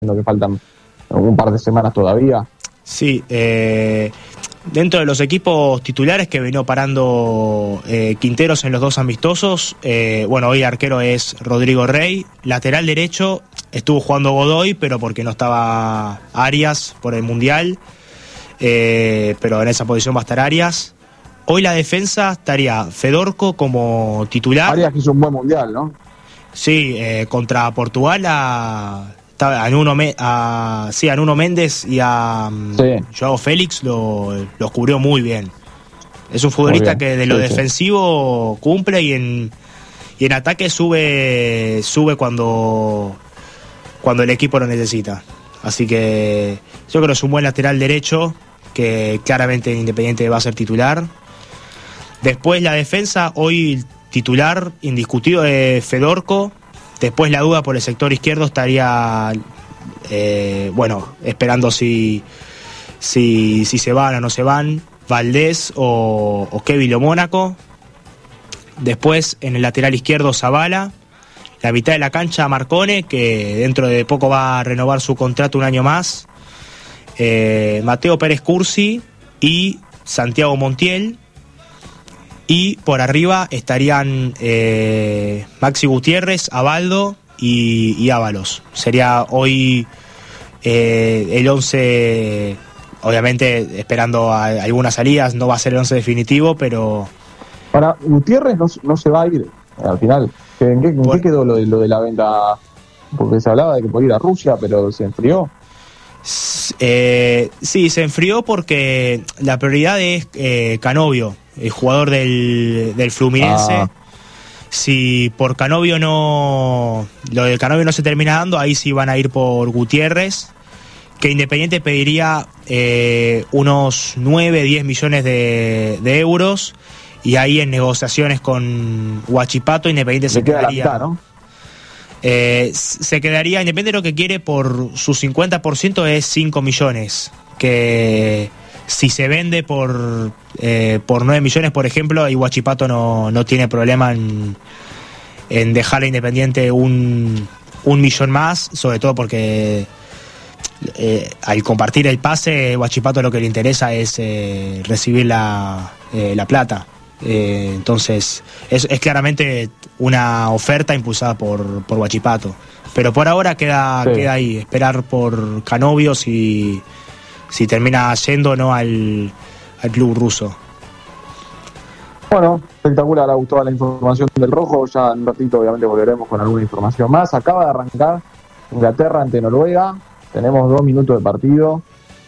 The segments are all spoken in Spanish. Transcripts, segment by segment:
siendo que faltan un par de semanas todavía. Sí, dentro de los equipos titulares que vino parando Quinteros en los 2 amistosos, hoy el arquero es Rodrigo Rey, lateral derecho estuvo jugando Godoy, pero porque no estaba Arias por el Mundial, pero en esa posición va a estar Arias. Hoy la defensa estaría Fedorco como titular. Arias que hizo un buen Mundial, ¿no? Sí, contra Portugal a Nuno Méndez y a Joao Félix los cubrió muy bien. Es un futbolista que de lo defensivo cumple y en ataque sube cuando el equipo lo necesita. Así que yo creo que es un buen lateral derecho que claramente Independiente va a ser titular. Después la defensa, hoy titular indiscutido de Fedorco. Después la duda por el sector izquierdo estaría esperando si se van o no se van Valdés o Kevin o Mónaco. Después en el lateral izquierdo Zabala. La mitad de la cancha Marcone, que dentro de poco va a renovar su contrato un año más. Mateo Pérez Cursi y Santiago Montiel. Y por arriba estarían Maxi Gutiérrez, Abaldo y Ábalos. Sería hoy el 11, obviamente esperando algunas salidas, no va a ser el 11 definitivo, pero... Para Gutiérrez no se va a ir al final. ¿En qué quedó lo de la venta? Porque se hablaba de que podía ir a Rusia, pero se enfrió. Sí, se enfrió porque la prioridad es Canovio, el jugador del Fluminense. Si por Canovio lo del Canovio no se termina dando, ahí sí van a ir por Gutiérrez, que Independiente pediría unos 9-10 millones de euros, y ahí en negociaciones con Huachipato Independiente se quedaría la mitad, ¿no? Se quedaría Independiente, lo que quiere por su 50% es 5 millones, que si se vende por 9 millones, por ejemplo, y Huachipato no tiene problema en dejar a Independiente un millón más, sobre todo porque al compartir el pase, Huachipato lo que le interesa es recibir la plata. Entonces es claramente una oferta impulsada por Huachipato, pero por ahora queda ahí, esperar por Canovio si termina yendo o no al club ruso. Bueno, espectacular, ha gustado la información del Rojo. Ya en un ratito obviamente volveremos con alguna información más. Acaba de arrancar Inglaterra ante Noruega, tenemos 2 minutos de partido,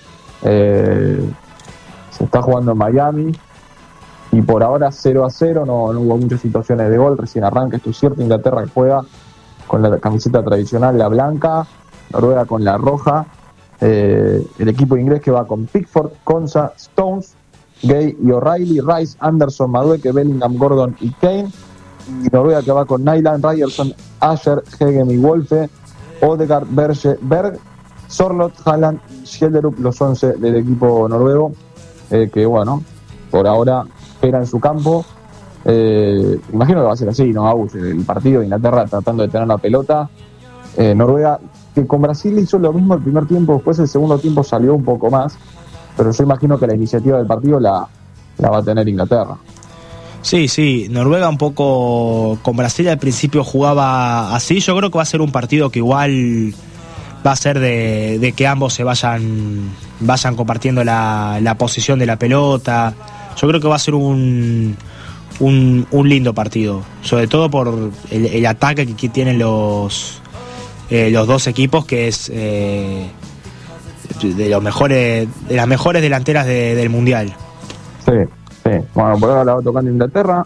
se está jugando en Miami y por ahora 0-0, no hubo muchas situaciones de gol, recién arranca, esto es cierto. Inglaterra que juega con la camiseta tradicional, la blanca, Noruega con la roja. El equipo inglés que va con Pickford, Konsa, Stones, Gay y O'Reilly, Rice, Anderson, Madueke, Bellingham, Gordon y Kane. Y Noruega que va con Nyland, Ryerson, Asher, Hegem y Wolfe, Odegaard, Berg, Sorloth, Haaland y Schjelderup, los 11 del equipo noruego, que bueno, por ahora espera en su campo. Imagino que va a ser así, ¿no, Agus? El partido de Inglaterra tratando de tener la pelota. Noruega, que con Brasil hizo lo mismo el primer tiempo, después el segundo tiempo salió un poco más, pero yo imagino que la iniciativa del partido la va a tener Inglaterra. Sí, Noruega un poco con Brasil al principio jugaba así. Yo creo que va a ser un partido que igual va a ser de que ambos se vayan compartiendo la posición de la pelota. Yo creo que va a ser un lindo partido, sobre todo por el ataque que tienen los dos equipos, que es de las mejores delanteras del Mundial. Sí. Bueno, por ahora la va tocando Inglaterra.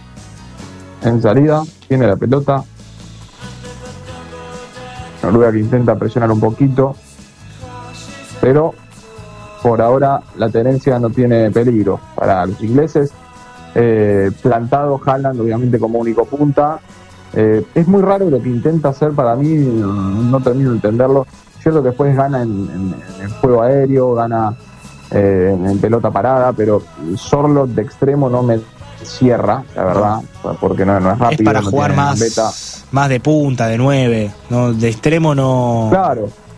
En salida, tiene la pelota. Noruega que intenta presionar un poquito, pero por ahora la tenencia no tiene peligro para los ingleses. Plantado Haaland, obviamente, como único punta. Es muy raro lo que intenta hacer, para mí, no termino de entenderlo. Cierto que después gana en juego aéreo, gana en pelota parada, pero Sorloth de extremo no me cierra, la verdad, porque no es rápido. Es para jugar más de punta, de 9, no, de extremo no. Claro,